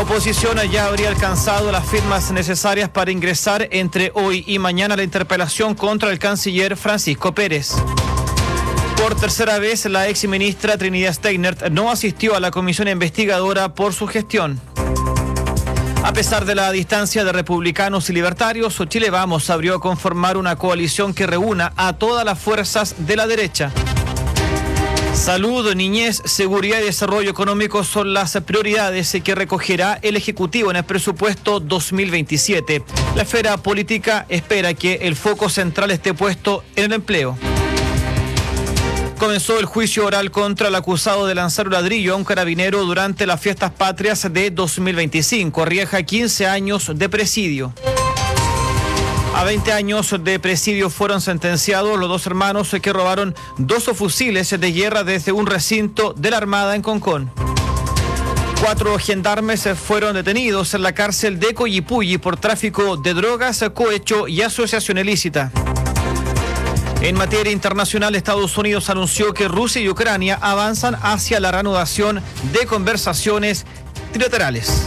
oposición ya habría alcanzado las firmas necesarias para ingresar entre hoy y mañana la interpelación contra el canciller Francisco Pérez. Por tercera vez, la exministra Trinidad Steinert no asistió a la comisión investigadora por su gestión. A pesar de la distancia de republicanos y libertarios, Chile Vamos abrió a conformar una coalición que reúna a todas las fuerzas de la derecha. Salud, niñez, seguridad y desarrollo económico son las prioridades que recogerá el Ejecutivo en el presupuesto 2027. La esfera política espera que el foco central esté puesto en el empleo. Comenzó el juicio oral contra el acusado de lanzar un ladrillo a un carabinero durante las fiestas patrias de 2025. Arriesga 15 años de presidio. A 20 años de presidio fueron sentenciados los dos hermanos que robaron 2 fusiles de guerra desde un recinto de la Armada en Concón. 4 gendarmes fueron detenidos en la cárcel de Collipulli por tráfico de drogas, cohecho y asociación ilícita. En materia internacional, Estados Unidos anunció que Rusia y Ucrania avanzan hacia la reanudación de conversaciones trilaterales.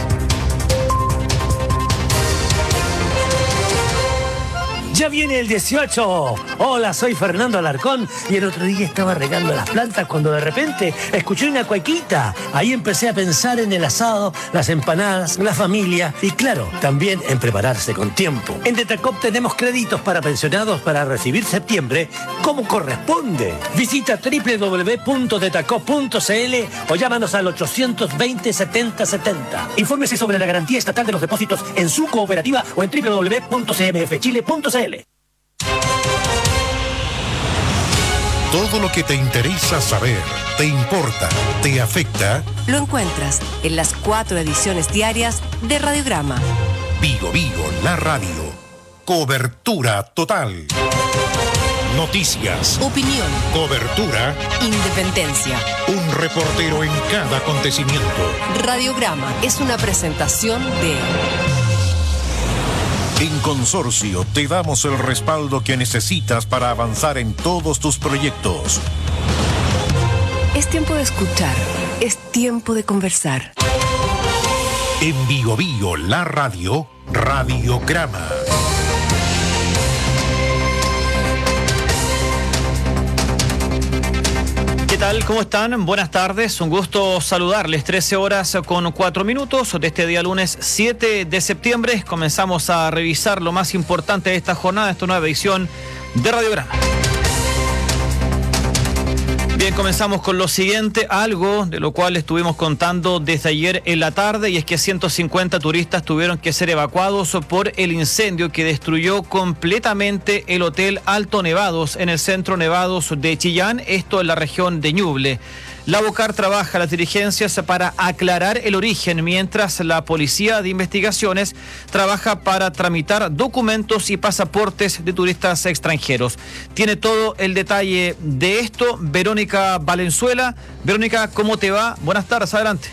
¡Ya viene el 18! Hola, soy Fernando Alarcón y el otro día estaba regando las plantas cuando de repente escuché una cuequita. Ahí empecé a pensar en el asado, las empanadas, la familia y claro, también en prepararse con tiempo. En Detacop tenemos créditos para pensionados para recibir septiembre como corresponde. Visita www.detacop.cl o llámanos al 820-7070. Infórmese sobre la garantía estatal de los depósitos en su cooperativa o en www.cmfchile.cl. Todo lo que te interesa saber, te importa, te afecta, lo encuentras en las 4 ediciones diarias de Radiograma. Vigo, la radio. Cobertura total. Noticias. Opinión. Cobertura. Independencia. Un reportero en cada acontecimiento. Radiograma es una presentación de... En Consorcio te damos el respaldo que necesitas para avanzar en todos tus proyectos. Es tiempo de escuchar, es tiempo de conversar. En Vigo, la radio, Radiograma. ¿Qué tal? ¿Cómo están? Buenas tardes, un gusto saludarles. 13 horas con 4 minutos de este día lunes 7 de septiembre. Comenzamos a revisar lo más importante de esta jornada, esta nueva edición de Radiograma. Bien, comenzamos con lo siguiente, algo de lo cual estuvimos contando desde ayer en la tarde, y es que 150 turistas tuvieron que ser evacuados por el incendio que destruyó completamente el Hotel Alto Nevados en el centro Nevados de Chillán, esto en la región de Ñuble. La Bocar trabaja las dirigencias para aclarar el origen, mientras la Policía de Investigaciones trabaja para tramitar documentos y pasaportes de turistas extranjeros. Tiene todo el detalle de esto Verónica Valenzuela. Verónica, ¿cómo te va? Buenas tardes, adelante.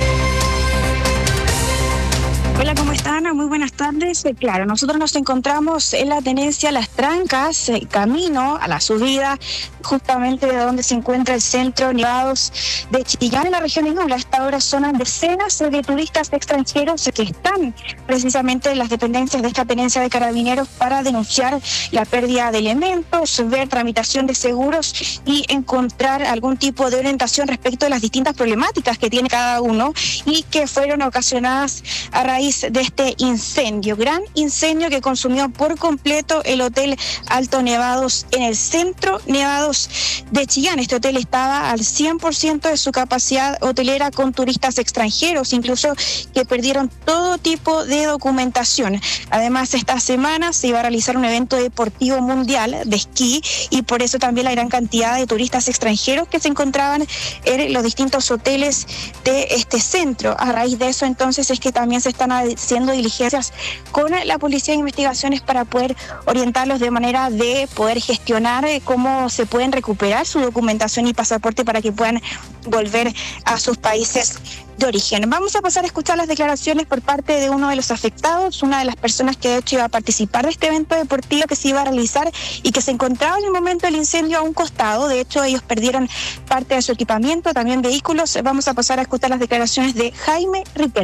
Hola, ¿cómo están? Muy buenas tardes. Claro, nosotros nos encontramos en la tenencia Las Trancas, camino a la subida, justamente de donde se encuentra el centro Nevados de Chillán, en la región de Ñuble. A esta hora son decenas de turistas extranjeros que están precisamente en las dependencias de esta tenencia de carabineros para denunciar la pérdida de elementos, ver tramitación de seguros y encontrar algún tipo de orientación respecto a las distintas problemáticas que tiene cada uno y que fueron ocasionadas a raíz de este incendio, gran incendio que consumió por completo el Hotel Alto Nevados en el centro Nevados de Chillán. Este hotel estaba al 100% de su capacidad hotelera con turistas extranjeros, incluso que perdieron todo tipo de documentación. Además, esta semana se iba a realizar un evento deportivo mundial de esquí y por eso también la gran cantidad de turistas extranjeros que se encontraban en los distintos hoteles de este centro. A raíz de eso, entonces, es que también se están haciendo diligencias con la Policía de Investigaciones para poder orientarlos de manera de poder gestionar cómo se pueden recuperar su documentación y pasaporte para que puedan volver a sus países de origen. Vamos a pasar a escuchar las declaraciones por parte de uno de los afectados, una de las personas que de hecho iba a participar de este evento deportivo que se iba a realizar y que se encontraba en el momento del incendio a un costado. De hecho, ellos perdieron parte de su equipamiento, también vehículos. Vamos a pasar a escuchar las declaraciones de Jaime Riquel.